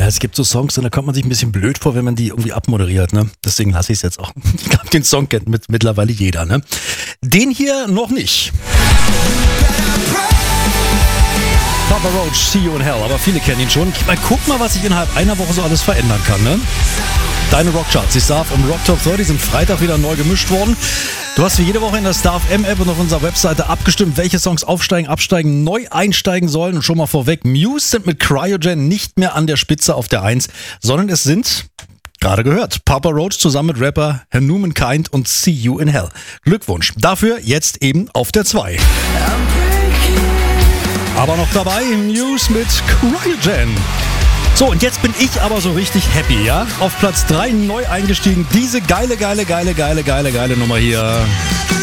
Ja, es gibt so Songs, und da kommt man sich ein bisschen blöd vor, wenn man die irgendwie abmoderiert, ne? Deswegen lasse ich es jetzt auch. Ich glaube, den Song kennt mittlerweile jeder, ne? Den hier noch nicht. Papa Roach, See You in Hell, aber viele kennen ihn schon. Guck mal, was sich innerhalb einer Woche so alles verändern kann, ne? Deine Rockcharts, die Star FM Rock Top 30 sind Freitag wieder neu gemischt worden. Du hast wie jede Woche in der Star FM App und auf unserer Webseite abgestimmt, welche Songs aufsteigen, absteigen, neu einsteigen sollen. Und schon mal vorweg, Muse sind mit Cryogen nicht mehr an der Spitze auf der 1, sondern es sind, gerade gehört, Papa Roach zusammen mit Rapper Humankind und See You in Hell. Glückwunsch. Dafür jetzt eben auf der 2. Aber noch dabei, Muse mit Cryogen. So, und jetzt bin ich aber so richtig happy, ja? Auf Platz 3 neu eingestiegen, diese geile Nummer hier.